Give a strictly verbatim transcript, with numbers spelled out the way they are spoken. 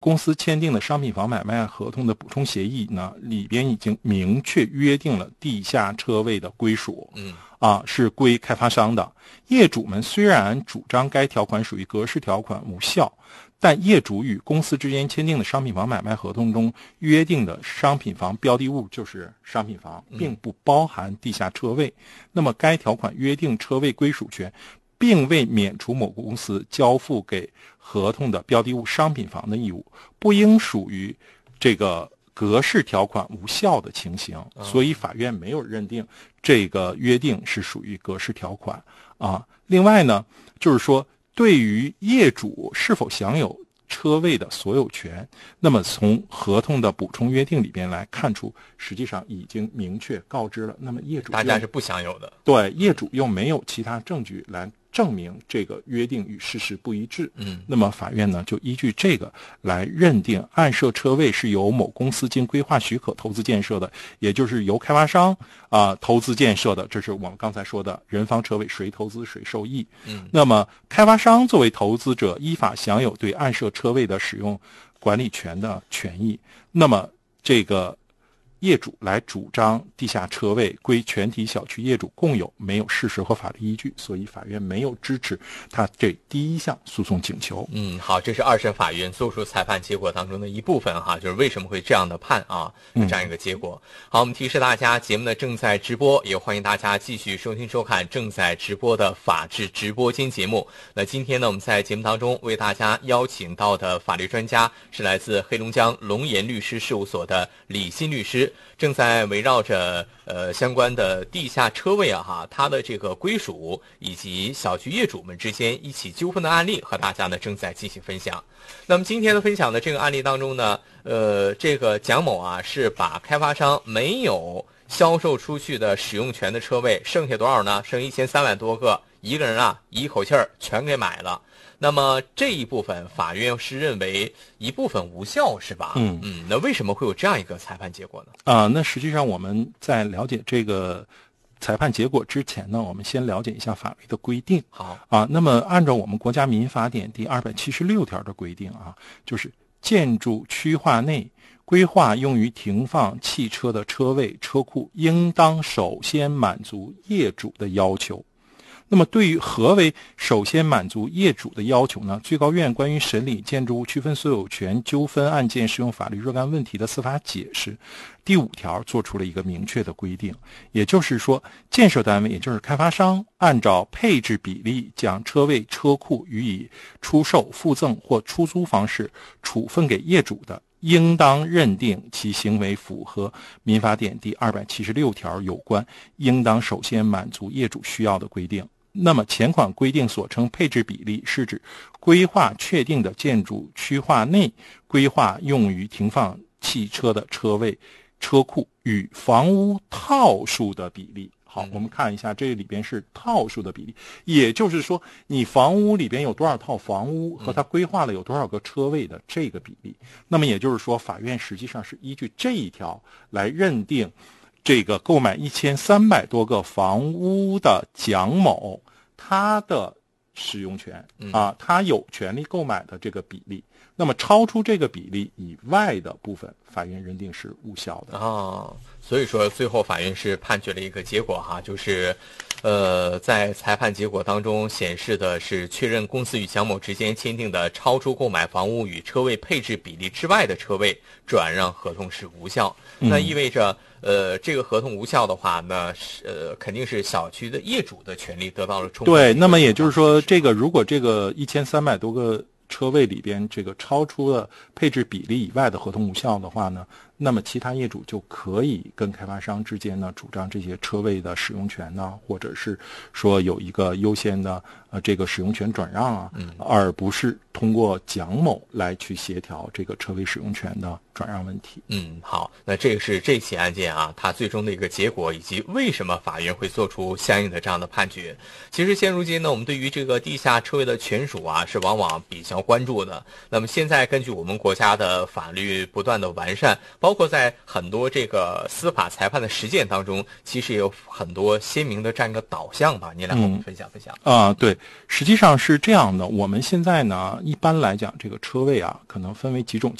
公司签订的商品房买卖合同的补充协议呢，里边已经明确约定了地下车位的归属， 嗯， 啊，是归开发商的。业主们虽然主张该条款属于格式条款无效，但业主与公司之间签订的商品房买卖合同中约定的商品房标的物就是商品房，并不包含地下车位。那么该条款约定车位归属权，并未免除某公司交付给合同的标的物商品房的义务，不应属于这个格式条款无效的情形，所以法院没有认定这个约定是属于格式条款啊。另外呢，就是说对于业主是否享有车位的所有权，那么从合同的补充约定里边来看出，实际上已经明确告知了，那么业主大家是不享有的， 对，业主又没有其他证据来证明这个约定与事实不一致， 嗯， 那么法院呢就依据这个来认定暗设车位是由某公司经规划许可投资建设的，也就是由开发商啊、呃、投资建设的，这是我们刚才说的人防车位谁投资谁受益。 嗯， 那么开发商作为投资者，依法享有对暗设车位的使用管理权的权益。那么这个业主来主张地下车位归全体小区业主共有，没有事实和法律依据，所以法院没有支持他这第一项诉讼请求。 嗯，好，这是二审法院作出裁判结果当中的一部分哈，就是为什么会这样的判啊，这样一个结果。好，我们提示大家，节目呢正在直播，也欢迎大家继续收听收看正在直播的法治直播间节目。那今天呢，我们在节目当中为大家邀请到的法律专家是来自黑龙江龙岩律师事务所的李欣律师。正在围绕着呃相关的地下车位啊哈，它的这个归属以及小区业主们之间一起纠纷的案例和大家呢正在进行分享。那么今天的分享的这个案例当中呢，呃，这个蒋某啊是把开发商没有销售出去的使用权的车位，剩下多少呢？剩一千三百多个，一个人啊一口气儿全给买了。那么这一部分法院是认为一部分无效是吧？ 嗯嗯，那为什么会有这样一个裁判结果呢？ 啊、呃，那实际上我们在了解这个裁判结果之前呢，我们先了解一下法律的规定。 好啊，那么按照我们国家民法典第二百七十六条的规定啊，就是建筑区划内规划用于停放汽车的车位、车库，应当首先满足业主的要求。那么对于何为首先满足业主的要求呢？最高院关于审理建筑物区分所有权纠纷案件适用法律若干问题的司法解释第五条做出了一个明确的规定，也就是说，建设单位也就是开发商按照配置比例将车位、车库予以出售、附赠或出租方式处分给业主的，应当认定其行为符合民法典第二百七十六条有关应当首先满足业主需要的规定。那么前款规定所称配置比例，是指规划确定的建筑区划内规划用于停放汽车的车位、车库与房屋套数的比例。好，我们看一下这里边是套数的比例，也就是说你房屋里边有多少套房屋和它规划了有多少个车位的这个比例。那么也就是说，法院实际上是依据这一条来认定这个购买一千三百多个房屋的蒋某，他的使用权啊，他有权利购买的这个比例，那么超出这个比例以外的部分，法院认定是无效的。 哦，所以说最后法院是判决了一个结果哈，就是呃，在裁判结果当中显示的是确认公司与蒋某之间签订的超出购买房屋与车位配置比例之外的车位转让合同是无效。 嗯、 那意味着呃，这个合同无效的话，那是呃肯定是小区的业主的权利得到了充分。 对，那么也就是说，这个如果这个一千三百多个车位里边这个超出了配置比例以外的合同无效的话呢，那么其他业主就可以跟开发商之间呢主张这些车位的使用权呢，或者是说有一个优先的呃这个使用权转让啊， 嗯， 而不是通过蒋某来去协调这个车位使用权的转让问题。 嗯，好，那这个是这起案件啊，它最终的一个结果，以及为什么法院会做出相应的这样的判决。其实现如今呢，我们对于这个地下车位的权属啊，是往往比较关注的。那么现在根据我们国家的法律不断的完善，包括在很多这个司法裁判的实践当中，其实也有很多鲜明的这样一个导向吧。您来和我们分享分享。 嗯、啊，对， 实际上是这样的，我们现在呢，一般来讲，这个车位啊，可能分为几种